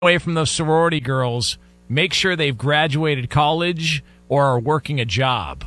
away from those sorority girls, make sure they've graduated college or are working a job.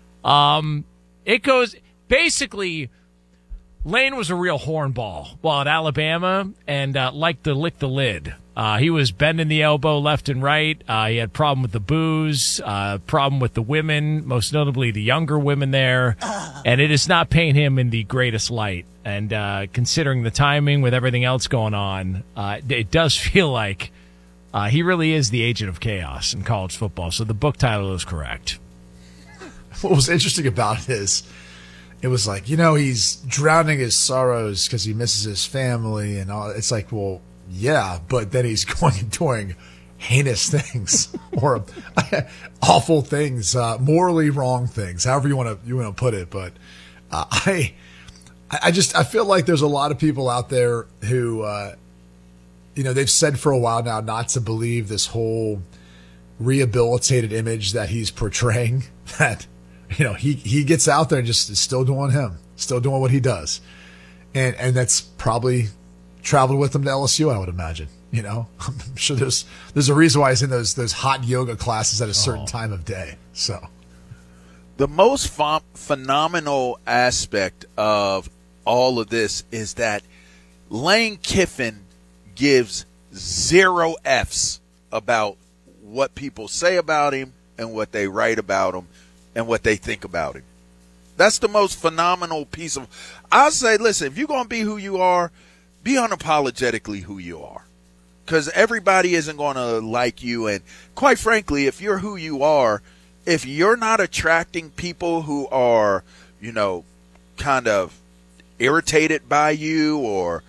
It goes basically. Lane was a real hornball while at Alabama and liked to lick the lid. He was bending the elbow left and right. He had a problem with the booze, problem with the women, most notably the younger women there. And it is not painting him in the greatest light. And considering the timing with everything else going on, it does feel like he really is the agent of chaos in college football. So the book title is correct. What was interesting about it is, it was like, he's drowning his sorrows because he misses his family and all. It's like, well, yeah, but then he's going and doing heinous things or awful things, morally wrong things, however you want to put it. But I feel like there's a lot of people out there who, they've said for a while now not to believe this whole rehabilitated image that he's portraying, that he gets out there and just is still doing him, still doing what he does. And that's probably traveled with him to LSU, I would imagine. I'm sure there's a reason why he's in those hot yoga classes at a certain time of day. So the most phenomenal aspect of all of this is that Lane Kiffin gives 0 Fs about what people say about him and what they write about him and what they think about him. That's the most phenomenal piece of. I'll say, listen, if you're going to be who you are, be unapologetically who you are. Because everybody isn't going to like you. And quite frankly, if you're who you are, if you're not attracting people who are, kind of irritated by you or,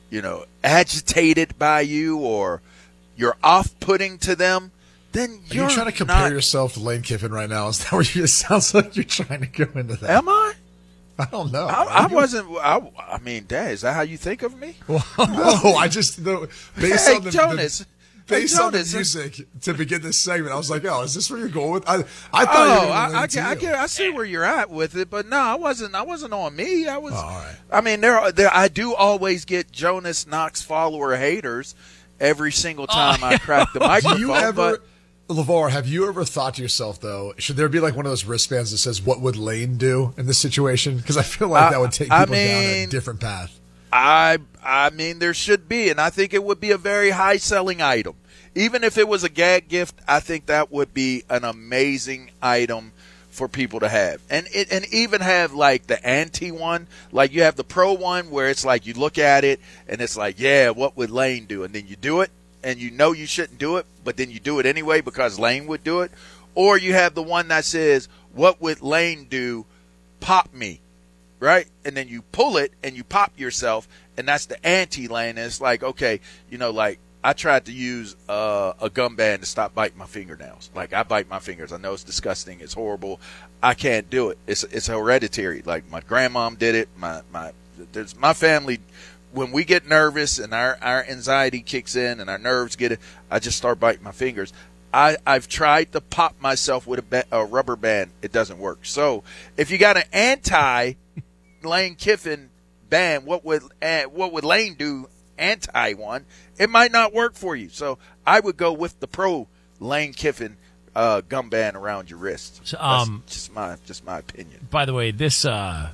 agitated by you or you're off-putting to them, then Are you trying to compare yourself to Lane Kiffin right now? Is that what it sounds like you're trying to go into that? Am I? I don't know. I wasn't. I mean, Dad, is that how you think of me? Well, no, I just based on the Jonas. Based on the music to begin this segment, I was like, "Oh, is this where you're going with?" I thought you were going I see where you're at with it, but no, I wasn't on me. I was. Oh, all right. I mean, I do always get Jonas Knox follower haters every single time I crack the microphone. Do you ever? LeVar, have you ever thought to yourself, though, should there be like one of those wristbands that says, what would Lane do in this situation? Because I feel like that would take people down a different path. I mean, there should be, and I think it would be a very high-selling item. Even if it was a gag gift, I think that would be an amazing item for people to have. And even have like the anti one, like you have the pro one where it's like you look at it and it's like, yeah, what would Lane do? And then you do it. And you shouldn't do it, but then you do it anyway because Lane would do it. Or you have the one that says, what would Lane do? Pop me, right? And then you pull it and you pop yourself, and that's the anti-Lane. And it's like, okay, like I tried to use a gum band to stop biting my fingernails. Like I bite my fingers. I know it's disgusting. It's horrible. I can't do it. It's hereditary. Like my grandmom did it. My family. When we get nervous and our anxiety kicks in and our nerves get it, I just start biting my fingers. I've tried to pop myself with a rubber band. It doesn't work. So if you got an anti-Lane Kiffin band, what would Lane do anti one? It might not work for you. So I would go with the pro Lane Kiffin gum band around your wrist. So, That's just my opinion. By the way, this.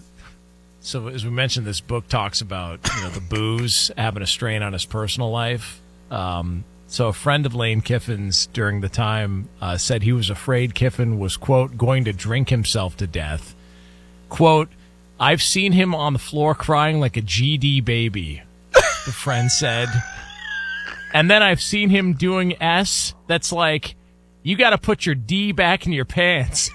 So as we mentioned, this book talks about the booze having a strain on his personal life. So a friend of Lane Kiffin's during the time said he was afraid Kiffin was, quote, going to drink himself to death. Quote, I've seen him on the floor crying like a GD baby, the friend said. And then I've seen him doing S that's like, you got to put your D back in your pants.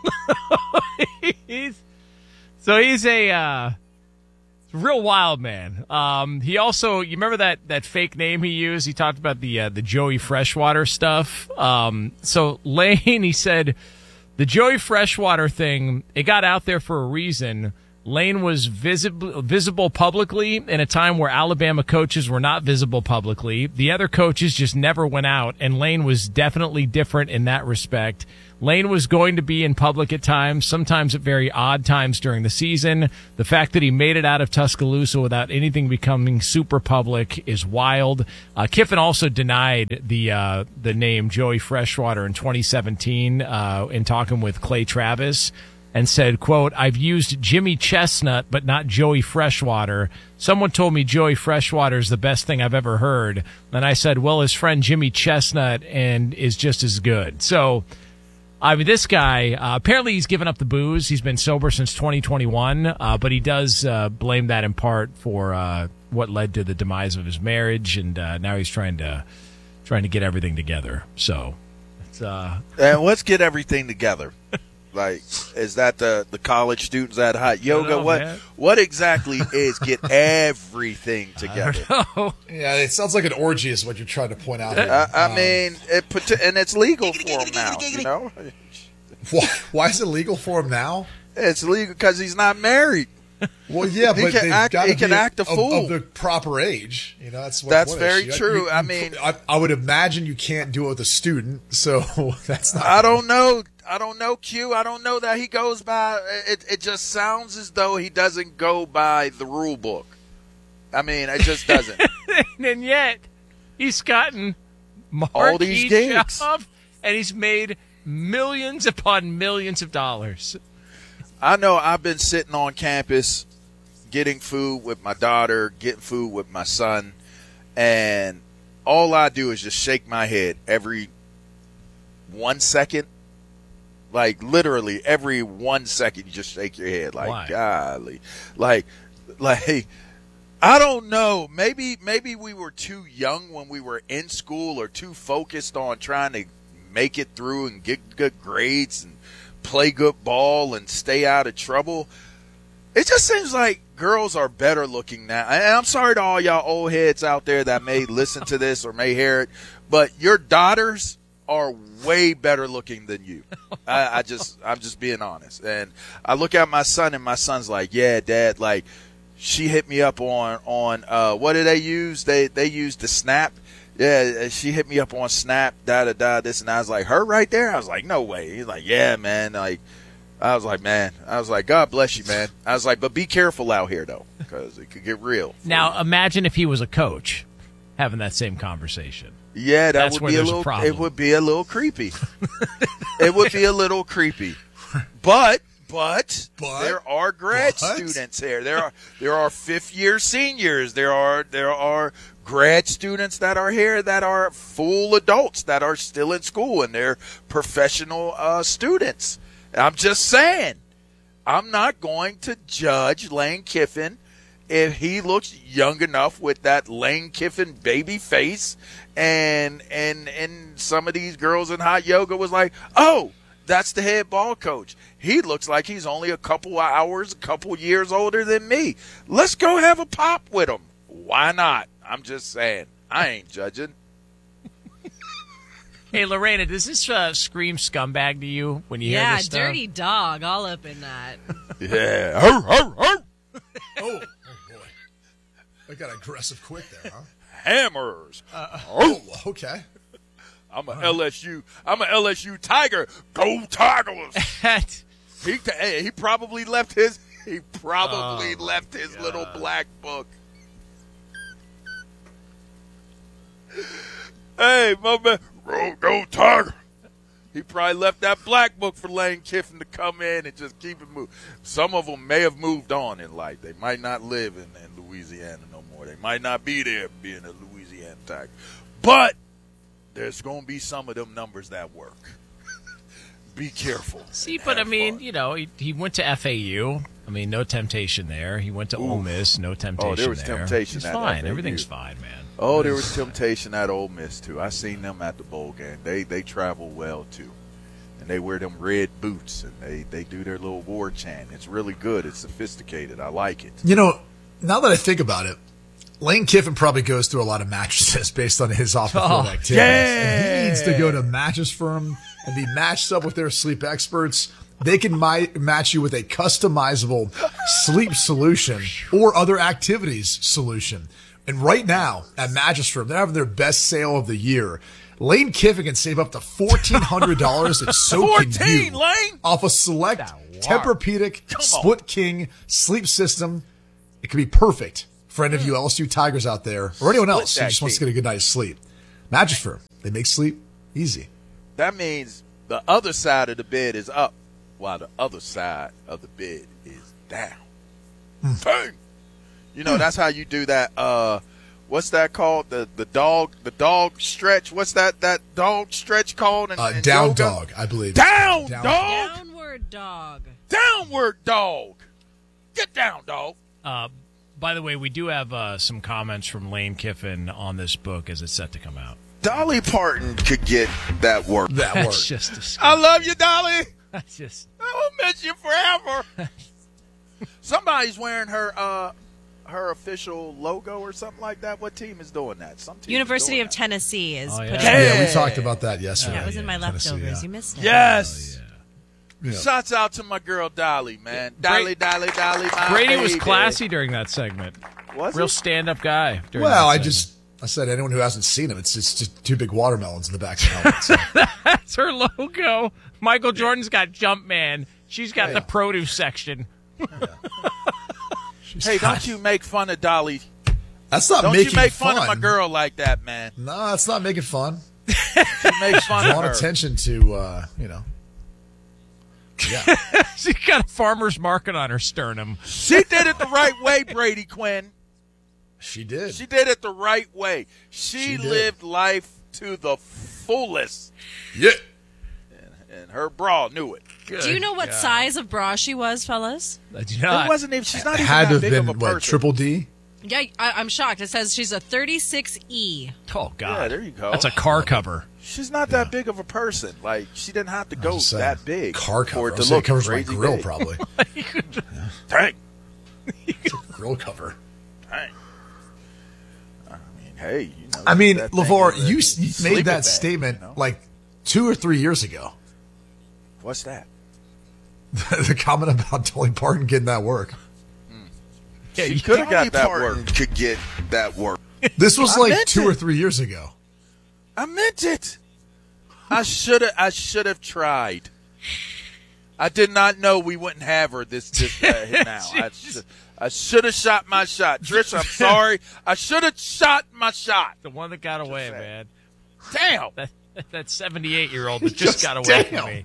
So he's a real wild man. He also, you remember that fake name he used? He talked about the Joey Freshwater stuff. So Lane, he said, the Joey Freshwater thing, it got out there for a reason. Lane was visible publicly in a time where Alabama coaches were not visible publicly. The other coaches just never went out, and Lane was definitely different in that respect. Lane was going to be in public at times, sometimes at very odd times during the season. The fact that he made it out of Tuscaloosa without anything becoming super public is wild. Kiffin also denied the name Joey Freshwater in 2017 in talking with Clay Travis, and said, quote, "I've used Jimmy Chestnut, but not Joey Freshwater. Someone told me Joey Freshwater is the best thing I've ever heard. And I said, well, his friend Jimmy Chestnut and is just as good." So, I mean, this guy, apparently he's given up the booze. He's been sober since 2021, but he does blame that in part for what led to the demise of his marriage, and now he's trying to get everything together. So, it's and let's get everything together. Like, is that the college students at hot yoga? What exactly is get everything together? Yeah, it sounds like an orgy is what you're trying to point out here. I mean, and it's legal for him now, you know? Why is it legal for him now? It's legal because he's not married. Well, yeah, but he can act a fool of the proper age. You know, that's very true. I mean, I would imagine you can't do it with a student, so that's not. I don't know, Q. I don't know that he goes by. It just sounds as though he doesn't go by the rule book. I mean, it just doesn't. And yet, he's gotten all these gigs, jobs, and he's made millions upon millions of dollars. I know I've been sitting on campus getting food with my daughter, getting food with my son, and all I do is just shake my head every 1 second. Like, literally every 1 second you just shake your head. Like, why? Golly. Like, I don't know. Maybe we were too young when we were in school, or too focused on trying to make it through and get good grades and play good ball and stay out of trouble. It just seems like girls are better looking now. And I'm sorry to all y'all old heads out there that may listen to this or may hear it, but your daughters are way better looking than you. I'm just being honest. And I look at my son, and my son's like, "Yeah, Dad, like, she hit me up on what did they use? They used the Snap. Yeah, she hit me up on Snap, this." And I was like, "Her right there?" I was like, "No way." He's like, "Yeah, man." Like, I was like, "God bless you, man." I was like, "But be careful out here, though, because it could get real." Now, imagine if he was a coach having that same conversation. Yeah, That's would be a little. problem. It would be a little creepy. It would be a little creepy, but there are grad students here. There are fifth-year seniors. There are grad students that are here that are full adults that are still in school, and they're professional students. I'm just saying, I'm not going to judge Lane Kiffin if he looks young enough with that Lane Kiffin baby face, and some of these girls in hot yoga was like, "Oh, that's the head ball coach. He looks like he's only a couple years older than me. Let's go have a pop with him." Why not? I'm just saying. I ain't judging. Hey, Lorena, does this scream scumbag to you when you hear this stuff? Yeah, dirty dog all up in that. Yeah. Arr, arr, arr. Oh, boy. I got aggressive quick there, huh? Hammers. Okay. I'm a LSU Tiger. Go Tigers. He probably left his little black book. Hey, my man, go Tiger. He probably left that black book for Lane Kiffin to come in and just keep it moving. Some of them may have moved on in life. They might not live in Louisiana no more. They might not be there being a Louisiana Tiger. But there's going to be some of them numbers that work. Be careful. See, but I mean, fun. You know, he went to FAU. I mean, no temptation there. He went to Ole Miss. No temptation there. Oh, there was temptation. He's fine. Everything's fine, man. Oh, there was temptation at Ole Miss, too. I seen them at the bowl game. They travel well, too. And they wear them red boots, and they do their little war chant. It's really good. It's sophisticated. I like it. You know, now that I think about it, Lane Kiffin probably goes through a lot of mattresses based on his off-the-field activities. Yeah. And he needs to go to Mattress Firm and be matched up with their sleep experts. they can match you with a customizable sleep solution or other activities solution. And right now at Mattress Firm, they're having their best sale of the year. Lane Kiffin can save up to $1,400 and so can 14, you Lane? off a select Tempur-Pedic Split King sleep system. It could be perfect for any of you LSU Tigers out there or anyone else who just wants to get a good night's sleep. Mattress Firm, they make sleep easy. That means the other side of the bed is up while the other side of the bed is down. Bang! You know, that's how you do that. What's that called? The dog stretch. What's that dog stretch called? In down yoga? dog, I believe. Down Down dog. Downward dog. Downward dog. Get down, dog. By the way, we do have some comments from Lane Kiffin on this book as it's set to come out. Dolly Parton could get that work. That work. That's just disgusting. I love you, Dolly. That's just I will miss you forever. Somebody's wearing her official logo or something like that. What team is doing that? Some team University is of doing Tennessee is putting Yeah, we talked about that yesterday. That was in my Tennessee, leftovers. yeah. You missed it. that. Yes. Yeah. Shouts out to my girl Dolly, man. Dolly, my Brady was baby. classy during that segment. Was Real he? stand-up guy. During Well, that segment. I said anyone who hasn't seen him, it's just two big watermelons in the back of the helmet. So. That's her logo. Michael Jordan's got Jumpman. She's got the produce section. Hey, don't you make fun of Dolly. That's not Don't making you make fun of my fun. girl like that, man. No, that's not making fun. She makes fun of Drawing her. attention to, Yeah. She's got a farmer's market on her sternum. She did it the right way, Brady Quinn. She did. She did it the right way. She did. lived life to the fullest, Yeah. and her bra knew it. Do you know what size of bra she was, fellas? I do It not. wasn't even. She's not It even had to that have big of been, a person. what, triple D? Yeah, I'm shocked. It says she's a 36E. Oh, God. Yeah, there you go. That's a car cover. She's not that big of a person. Like, she didn't have to go Just saying. that big Car for cover. it I to was saying look it covers my crazy grill, big. probably. Dang, Grill cover. dang. I mean, hey, you know. I mean, that thing LeVar, is a you sleeping made that bag, statement you know? like 2 or 3 years ago. What's that? The comment about Dolly Parton getting that work. Yeah, She you could have Dolly got that Parton work. Could get that work. This was I like meant 2 it. or 3 years ago. I meant it. I should have tried. I did not know we wouldn't have her this now. I should have shot my shot. Trish, I'm sorry. I should have shot my shot. The one that got away, saying. man. Damn. That 78-year-old that just got away from me.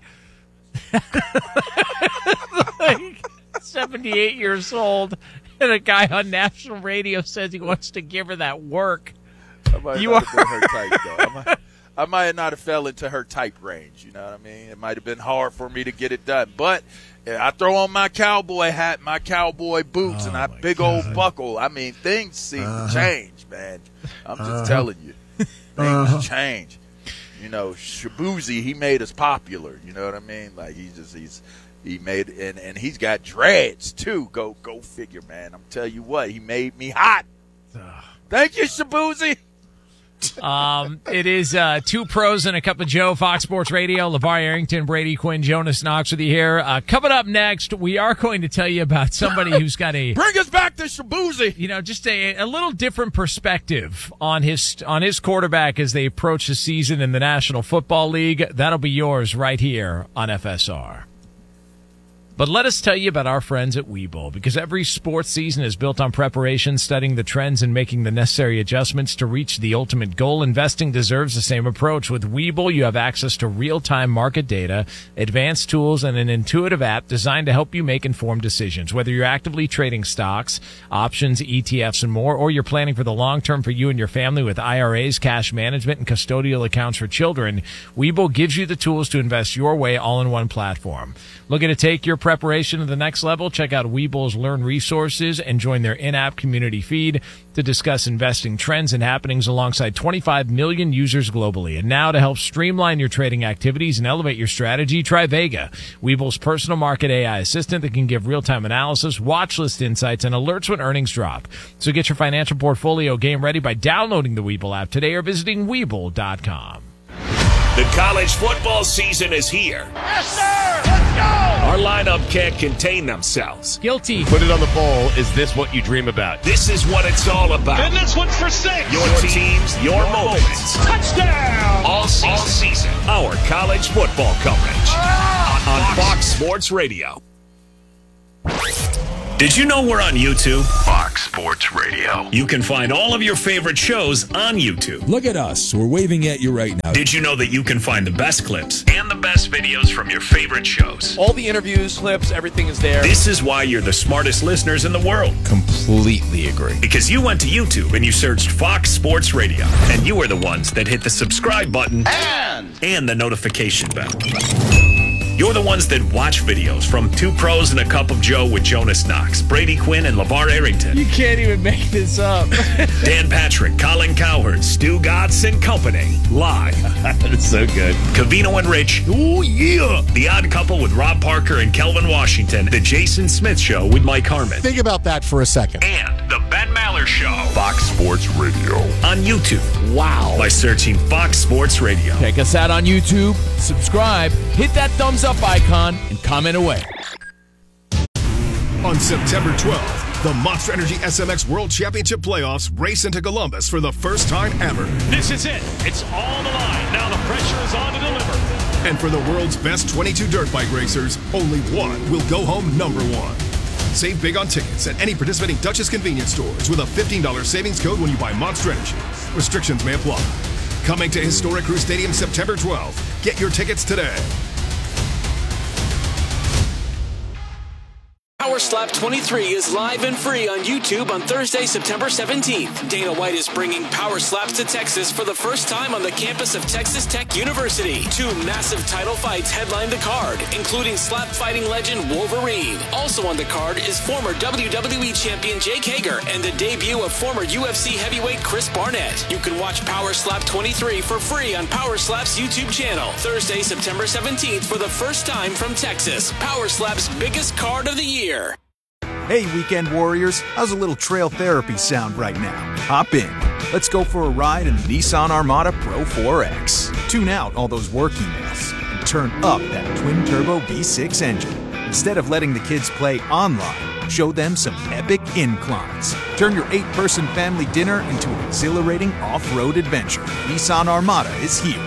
Like, 78 years old, and a guy on national radio says he wants to give her that work. I might You not have been her type, though. I might not have fell into her type range. You know what I mean? It might have been hard for me to get it done. But I throw on my cowboy hat, my cowboy boots, and that big old buckle. I mean, things seem to change, man. I'm just telling you. Things change. You know, Shabuzi, he made us popular. You know what I mean? Like, he made, and he's got dreads, too. Go figure, man. I'm telling you what, he made me hot. Thank you, Shabuzi. It is two pros and a cup of Joe, Fox Sports Radio. LeVar Arrington, Brady Quinn, Jonas Knox with you here. Coming up next, we are going to tell you about somebody who's got a Bring us back to Shabuzi. you know, just a little different perspective on his quarterback as they approach the season in the National Football League. That'll be yours right here on FSR. But let us tell you about our friends at Webull, because every sports season is built on preparation, studying the trends, and making the necessary adjustments to reach the ultimate goal. Investing deserves the same approach. With Webull, you have access to real-time market data, advanced tools, and an intuitive app designed to help you make informed decisions. Whether you're actively trading stocks, options, ETFs, and more, or you're planning for the long term for you and your family with IRAs, cash management, and custodial accounts for children, Webull gives you the tools to invest your way all in one platform. Looking to take your preparation to the next level? Check out Webull's Learn resources and join their in-app community feed to discuss investing trends and happenings alongside 25 million users globally. And now to help streamline your trading activities and elevate your strategy, try Vega, Webull's personal market AI assistant that can give real-time analysis, watch list insights, and alerts when earnings drop. So get your financial portfolio game ready by downloading the Webull app today or visiting Webull.com. The college football season is here. Yes, sir! Let's go! Our lineup can't contain themselves. Guilty. Put it on the poll. Is this what you dream about? This is what it's all about. And this one's for 6. Your teams, your moments. Touchdown! All season. Our college football coverage on Fox Sports Radio. Did you know we're on YouTube? Fox Sports Radio. You can find all of your favorite shows on YouTube. Look at us. We're waving at you right now. Did you know that you can find the best clips and the best videos from your favorite shows? All the interviews, clips, everything is there. This is why you're the smartest listeners in the world. Completely agree. Because you went to YouTube and you searched Fox Sports Radio. And you were the ones that hit the subscribe button and the notification bell. You're the ones that watch videos from Two Pros and a Cup of Joe with Jonas Knox, Brady Quinn, and LeVar Arrington. You can't even make this up. Dan Patrick, Colin Cowherd, Stu Gatz, and company. Live. That is so good. Covino and Rich. Oh, yeah. The Odd Couple with Rob Parker and Kelvin Washington. The Jason Smith Show with Mike Harmon. Think about that for a second. And the Ben Maller Show. Fox Sports Radio. On YouTube. Wow. By searching Fox Sports Radio. Check us out on YouTube. Subscribe. Hit that thumbs up icon and comment away. On September 12th, the Monster Energy SMX World Championship Playoffs race into Columbus for the first time ever. This is it. It's all the line. Now the pressure is on to deliver. And for the world's best 22 dirt bike racers, only one will go home number one. Save big on tickets at any participating Dutchess convenience stores with a $15 savings code when you buy Monster Energy. Restrictions may apply. Coming to Historic Crew Stadium September 12th. Get your tickets today. Power Slap 23 is live and free on YouTube on Thursday, September 17th. Dana White is bringing Power Slaps to Texas for the first time on the campus of Texas Tech University. 2 massive title fights headline the card, including slap fighting legend Wolverine. Also on the card is former WWE champion Jake Hager and the debut of former UFC heavyweight Chris Barnett. You can watch Power Slap 23 for free on Power Slap's YouTube channel. Thursday, September 17th for the first time from Texas. Power Slap's biggest card of the year. Hey, Weekend Warriors, how's a little trail therapy sound right now? Hop in. Let's go for a ride in the Nissan Armada Pro 4X. Tune out all those work emails and turn up that twin-turbo V6 engine. Instead of letting the kids play online, show them some epic inclines. Turn your 8-person family dinner into an exhilarating off-road adventure. Nissan Armada is here.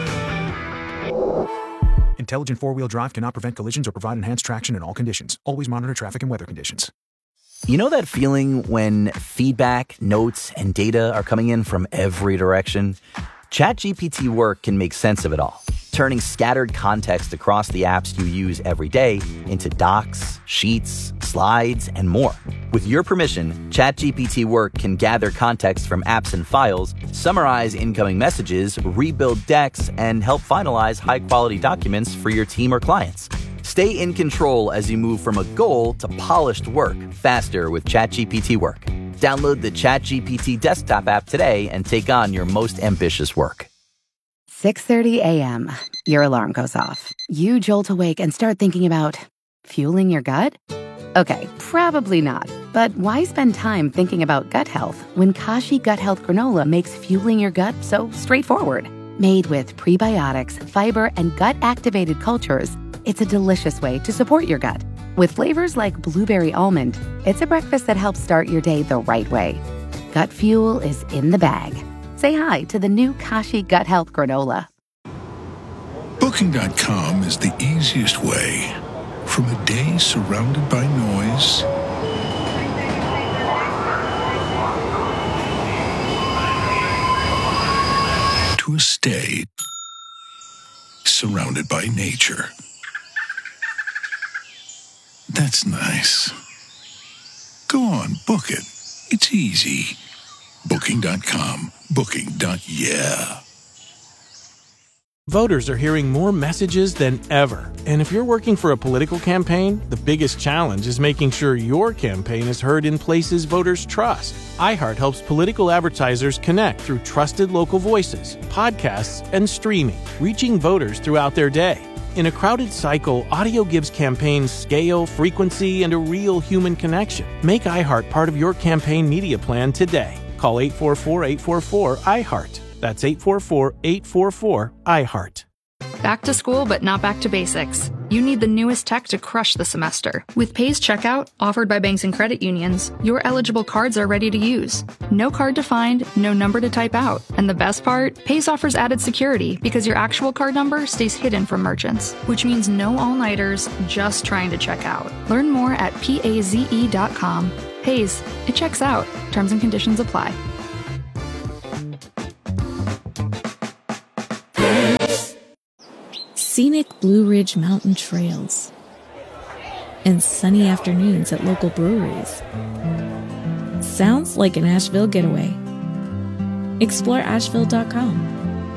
Intelligent four-wheel drive cannot prevent collisions or provide enhanced traction in all conditions. Always monitor traffic and weather conditions. You know that feeling when feedback, notes, and data are coming in from every direction? ChatGPT Work can make sense of it all, turning scattered context across the apps you use every day into docs, sheets, slides, and more. With your permission, ChatGPT Work can gather context from apps and files, summarize incoming messages, rebuild decks, and help finalize high-quality documents for your team or clients. Stay in control as you move from a goal to polished work faster with ChatGPT Work. Download the ChatGPT desktop app today and take on your most ambitious work. 6:30 a.m. Your alarm goes off. You jolt awake and start thinking about fueling your gut? Okay, probably not. But why spend time thinking about gut health when Kashi Gut Health Granola makes fueling your gut so straightforward? Made with prebiotics, fiber, and gut-activated cultures, it's a delicious way to support your gut. With flavors like blueberry almond, it's a breakfast that helps start your day the right way. Gut fuel is in the bag. Say hi to the new Kashi Gut Health Granola. Booking.com is the easiest way. From a day surrounded by noise to a stay surrounded by nature. That's nice. Go on, book it. It's easy. Booking.com. Booking.yeah. Voters are hearing more messages than ever. And if you're working for a political campaign, the biggest challenge is making sure your campaign is heard in places voters trust. iHeart helps political advertisers connect through trusted local voices, podcasts, and streaming, reaching voters throughout their day. In a crowded cycle, audio gives campaigns scale, frequency, and a real human connection. Make iHeart part of your campaign media plan today. Call 844-844-iHeart. That's 844-844-iHeart. Back to school, but not back to basics. You need the newest tech to crush the semester. With Pays Checkout, offered by banks and credit unions, your eligible cards are ready to use. No card to find, no number to type out. And the best part? Pays offers added security because your actual card number stays hidden from merchants, which means no all-nighters just trying to check out. Learn more at PAZE.com. Pays, it checks out. Terms and conditions apply. Scenic Blue Ridge Mountain trails, and sunny afternoons at local breweries. Sounds like an Asheville getaway. Explore Asheville.com.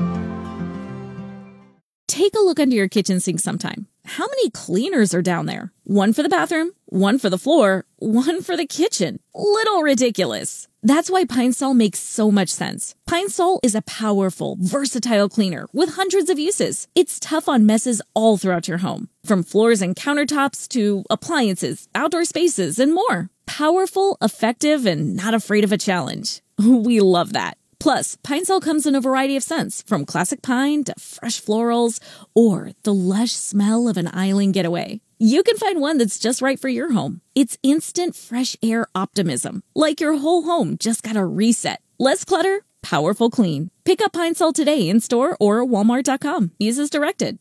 Take a look under your kitchen sink sometime. How many cleaners are down there? One for the bathroom, one for the floor, one for the kitchen. Little ridiculous. That's why Pine Sol makes so much sense. Pine Sol is a powerful, versatile cleaner with hundreds of uses. It's tough on messes all throughout your home, from floors and countertops to appliances, outdoor spaces, and more. Powerful, effective, and not afraid of a challenge. We love that. Plus, Pine Sol comes in a variety of scents, from classic pine to fresh florals or the lush smell of an island getaway. You can find one that's just right for your home. It's instant fresh air optimism, like your whole home just got a reset. Less clutter, powerful clean. Pick up Pine Sol today in store or Walmart.com. Use as directed.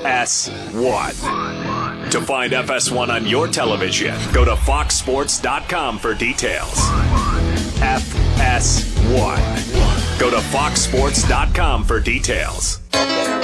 S1. To find FS1 on your television, go to foxsports.com for details. FS1. Go to foxsports.com for details.